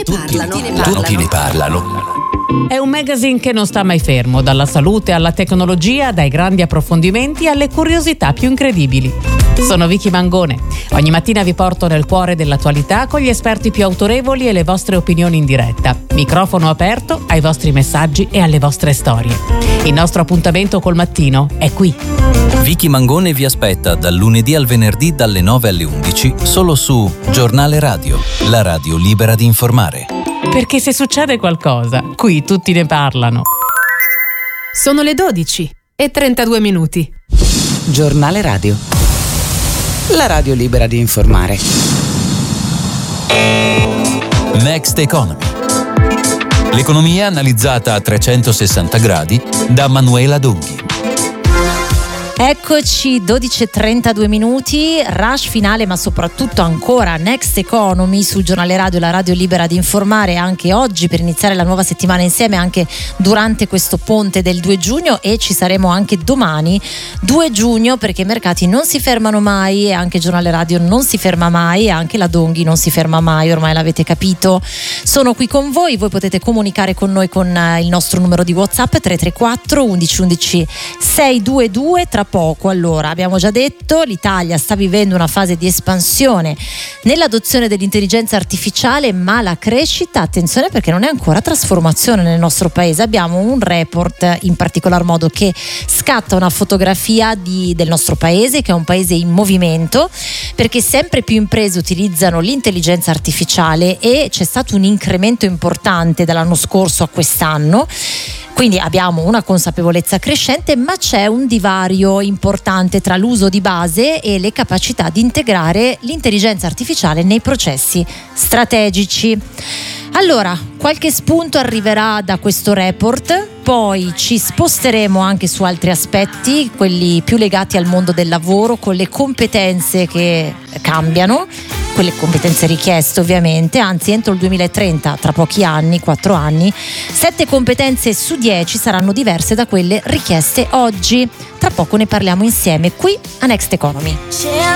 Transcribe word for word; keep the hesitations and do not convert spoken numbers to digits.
Tutti ne parlano. Tutti ne parlano. È un magazine che non sta mai fermo, dalla salute alla tecnologia, dai grandi approfondimenti alle curiosità più incredibili. Sono Vicky Mangone. Ogni mattina vi porto nel cuore dell'attualità con gli esperti più autorevoli e le vostre opinioni in diretta. Microfono aperto ai vostri messaggi e alle vostre storie. Il nostro appuntamento col mattino è qui. Vicky Mangone vi aspetta dal lunedì al venerdì dalle nove alle undici solo su Giornale Radio, la radio libera di informare. Perché se succede qualcosa, qui tutti ne parlano. Sono le dodici e trentadue minuti. Giornale Radio, la radio libera di informare. Next Economy. L'economia analizzata a trecentosessanta gradi da Manuela Donghi. Eccoci, dodici e trentadue minuti, rush finale ma soprattutto ancora Next Economy sul Giornale Radio, la radio libera di informare anche oggi per iniziare la nuova settimana insieme, anche durante questo ponte del due giugno, e ci saremo anche domani due giugno perché i mercati non si fermano mai e anche il Giornale Radio non si ferma mai e anche la Donghi non si ferma mai, ormai l'avete capito. Sono qui con voi, voi potete comunicare con noi con il nostro numero di WhatsApp tre tre quattro undici undici seicentoventidue. Tra poco, allora, abbiamo già detto, l'Italia sta vivendo una fase di espansione nell'adozione dell'intelligenza artificiale, ma la crescita, attenzione, perché non è ancora trasformazione nel nostro paese. Abbiamo un report in particolar modo che scatta una fotografia di, del nostro paese, che è un paese in movimento, perché sempre più imprese utilizzano l'intelligenza artificiale e c'è stato un incremento importante dall'anno scorso a quest'anno. Quindi abbiamo una consapevolezza crescente, ma c'è un divario importante tra l'uso di base e le capacità di integrare l'intelligenza artificiale nei processi strategici. Allora, qualche spunto arriverà da questo report, poi ci sposteremo anche su altri aspetti, quelli più legati al mondo del lavoro, con le competenze che cambiano, quelle competenze richieste ovviamente, anzi entro il duemilatrenta, tra pochi anni, quattro anni, sette competenze su dieci saranno diverse da quelle richieste oggi. Tra poco ne parliamo insieme qui a Next Economy.